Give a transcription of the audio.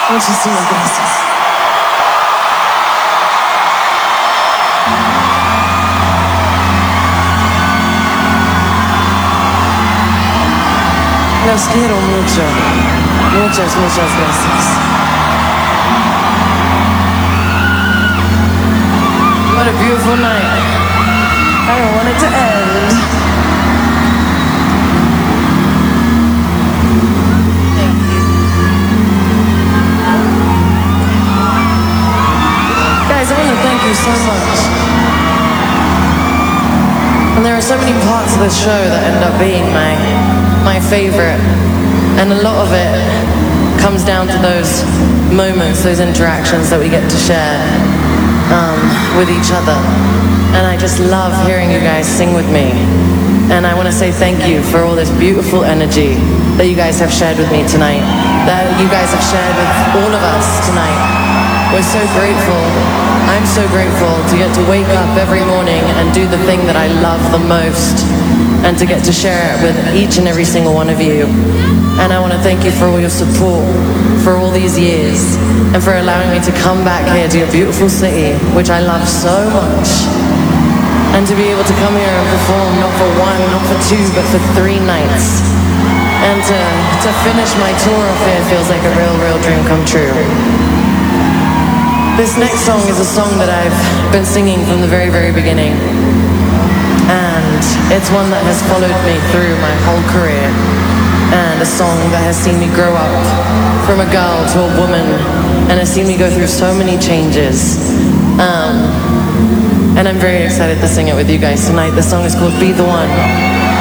Muchísimas gracias. Los quiero mucho. Muchas, muchas gracias. What a beautiful night. I don't want it to end. Thank you. Guys, I want to thank you so much. And there are so many parts of this show that end up being my favorite. And a lot of it comes down to those moments, those interactions that we get to share with each other. And I just love hearing you guys sing with me. And I want to say thank you for all this beautiful energy that you guys have shared with me tonight, that you guys have shared with all of us tonight. We're so grateful. I'm so grateful to get to wake up every morning and do the thing that I love the most, and to get to share it with each and every single one of you. And I want to thank you for all your support for all these years, and for allowing me to come back here to your beautiful city, which I love so much. And to be able to come here and perform not for one, not for two, but for 3 nights. And to finish my tour off here feels like a real, real dream come true. This next song is a song that I've been singing from the very, very beginning. And it's one that has followed me through my whole career. And a song that has seen me grow up from a girl to a woman, and has seen me go through so many changes. And I'm very excited to sing it with you guys tonight. The song is called Be the One.